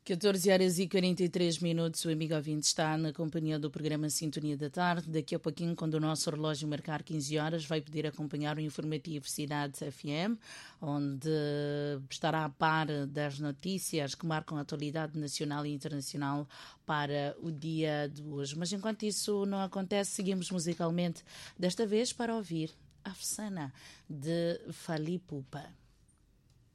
14h43, o amigo ouvinte está na companhia do programa Sintonia da Tarde. Daqui a pouquinho, quando o nosso relógio marcar 15 horas, vai poder acompanhar o informativo Cidade FM, onde estará a par das notícias que marcam a atualidade nacional e internacional para o dia de hoje. Mas enquanto isso não acontece, seguimos musicalmente, desta vez para ouvir Afsana, de Fally Ipupa.